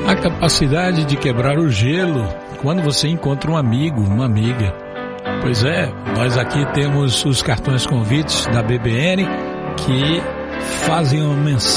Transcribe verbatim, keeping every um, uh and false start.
A capacidade de quebrar o gelo quando você encontra um amigo, uma amiga. Pois é, nós aqui temos os cartões convites da B B N que fazem uma mensagem